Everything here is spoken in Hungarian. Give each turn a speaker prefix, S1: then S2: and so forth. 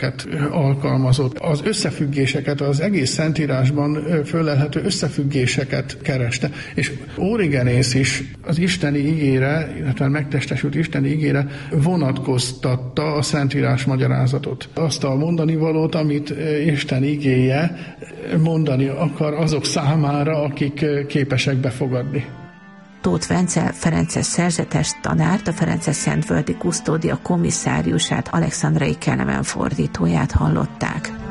S1: elveket alkalmazott. Az összefüggéseket, az egész Szentírásban föllelhető összefüggéseket kereste. És Origenész is az isteni igére, illetve megtestesült isteni igére vonatkoztatta a Szentírás magyarázatot. Azt a mondani valót, amit Isten igéje mondani akar azok számára, akik képesek befogadni.
S2: Tóth Vence ferences szerzetes tanárt, a ferences Szentvölgyi Kusztódia kommisszáriusát, Alexandrai Kelemen fordítóját hallották.